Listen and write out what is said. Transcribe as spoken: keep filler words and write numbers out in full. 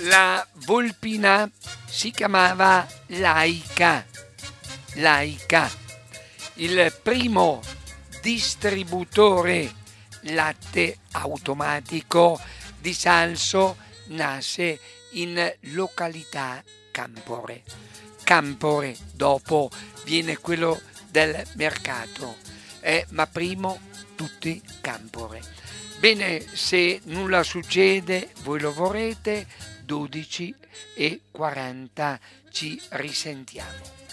La volpina si chiamava Laika. Laika. Il primo distributore latte automatico di Salso nasce in località Campore. Campore, dopo viene quello del mercato, eh, ma primo tutti Campore. Bene, se nulla succede, voi lo vorrete, dodici e quaranta ci risentiamo.